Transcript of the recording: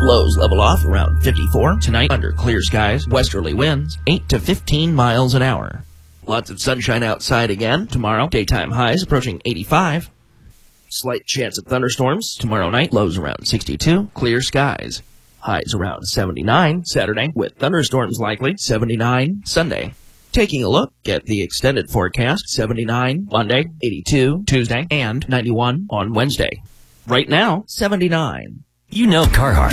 Lows level off around 54. Tonight, under clear skies, westerly winds, 8 to 15 miles an hour. Lots of sunshine outside again. Tomorrow, daytime highs approaching 85. Slight chance of thunderstorms. Tomorrow night, lows around 62. Clear skies. Highs around 79 Saturday, with thunderstorms likely. 79 Sunday. Taking a look at the extended forecast, 79 Monday, 82 Tuesday, and 91 on Wednesday. Right now, 79. You know Carhartt.